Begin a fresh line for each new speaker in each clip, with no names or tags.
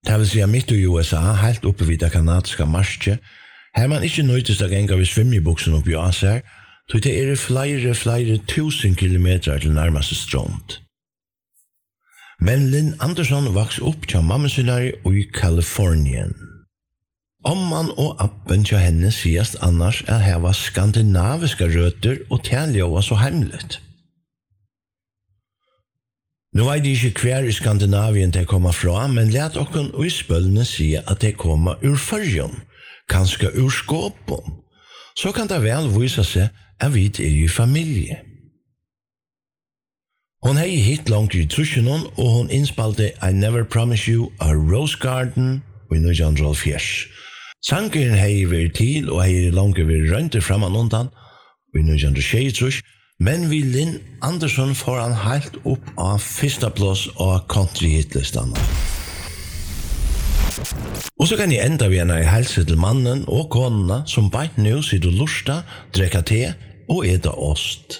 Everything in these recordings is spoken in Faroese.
Det vil si midt i USA, helt oppe vid det kanadiske marsket, her man ikke nøytest å genga ved svimmebuksen oppe i Aser, så det flere tusen kilometer til nærmeste strand. Men Lynn Anderson vaks opp til mammesinari i Kalifornien. Omman og appen til henne sies annars her var skandinaviska røtter og tælja så hemmeligt. Nu vet jeg ikke hver i Skandinavien de kommer fra, men let okken og i spøllene si at de kommer ur Førjun, kanskje ur Skåpon. Så kan det vel vise seg at vi i familie. Hon hei hit langt i trusjonen, og hon innspalte I Never Promise You a Rose Garden i 1904. Sangeren hei vært til, og hei langt vært rønte framan undan i 1906, men vi Lynn Anderson får han helt opp av første plass av country-hitlistene. Og så kan jeg enda vi i helse til mannen og konene som beint nå sitter lusta, drekka te og eda ost.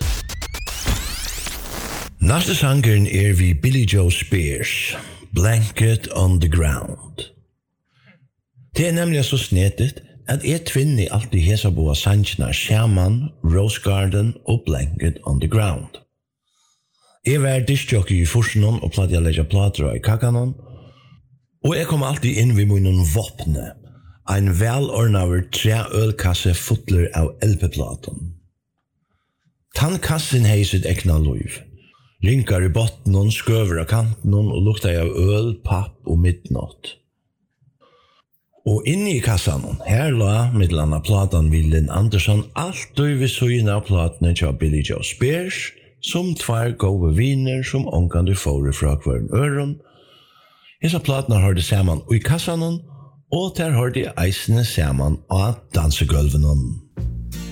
Neste sangeren vi Billy Joe Spears, Blanket on the Ground. Det nemlig så snedet at tvinner alltid hesa boa sanjna Shaman, Rose Garden og Blanket on the Ground. Var diskjockey i Forsnon og platt jeg legger plater i kakanon, og kom alltid inn ved munnen våpne, ein velordnaver 3 ølkasse fotler av LP-platen. Tannkassen hei sitt ekna liv. Rinkar i botten, skøver av kanten og lukta av øl, papp og midnatt. Og inne i kassan, her la middelanda platan Lynn Anderson alt ved søgjen av platene til Billy Joe Spears, som 2 gode viner som omkan du får fra hver øren. Hesa platene har det saman i kassan, og der har de eisene saman av dansegulven.